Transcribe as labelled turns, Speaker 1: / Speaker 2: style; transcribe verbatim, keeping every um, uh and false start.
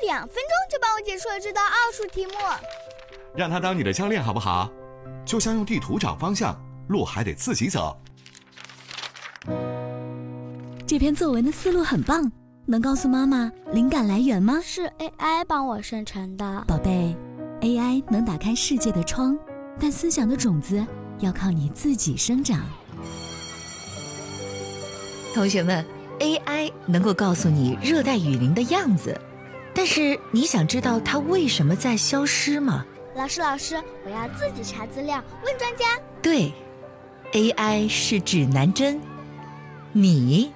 Speaker 1: 两分钟就帮我解出了这道奥数题目。
Speaker 2: 让他当你的教练好不好？就像用地图找方向，路还得自己走。
Speaker 3: 这篇作文的思路很棒，能告诉妈妈灵感来源吗？
Speaker 1: 是 A I 帮我生成的。
Speaker 3: 宝贝， A I 能打开世界的窗，但思想的种子要靠你自己生长。
Speaker 4: 同学们， A I 能够告诉你热带雨林的样子，但是你想知道它为什么在消失吗？
Speaker 1: 老师老师，我要自己查资料，问专家。
Speaker 4: 对， A I 是指南针，你